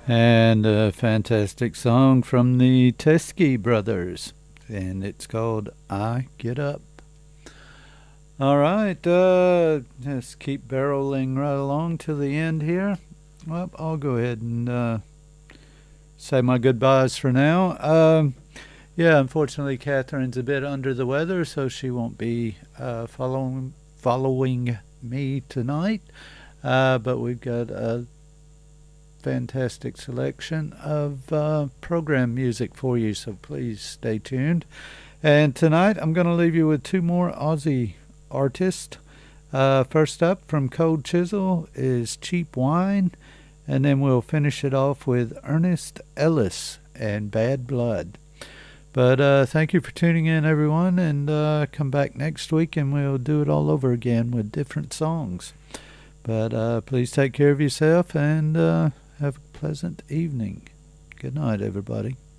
And a fantastic song from the Teskey Brothers, and it's called I Get Up. All right, just keep barreling right along to the end here. Well, I'll go ahead and say my goodbyes for now. Yeah, unfortunately, Catherine's a bit under the weather, so she won't be following me tonight. But we've got a fantastic selection of program music for you, so please stay tuned. And tonight I'm going to leave you with two more Aussie artists. First up from Cold Chisel is Cheap Wine, and then we'll finish it off with Ernest Ellis and Bad Blood. But thank you for tuning in, everyone, and come back next week and we'll do it all over again with different songs. But please take care of yourself and have a pleasant evening. Good night, everybody.